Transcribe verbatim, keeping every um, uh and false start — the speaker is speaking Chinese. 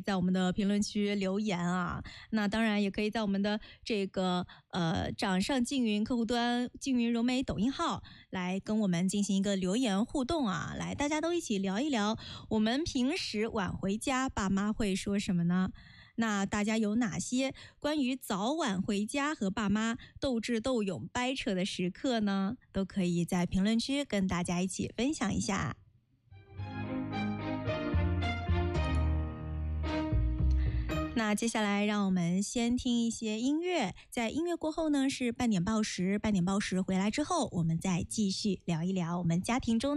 在我们的评论区留言啊。那当然也可以在我们的这个呃掌上静云客户端、静云柔美抖音号来跟我们进行一个留言互动啊。来，大家都一起聊一聊，我们平时晚回家，爸妈会说什么呢？那大家有哪些关于早晚回家和爸妈斗智斗勇掰扯的时刻呢？都可以在评论区跟大家一起分享一下。那接下来让我们先听一些音乐，在音乐过后呢是半点报时，半点报时回来之后，我们再继续聊一聊我们家庭中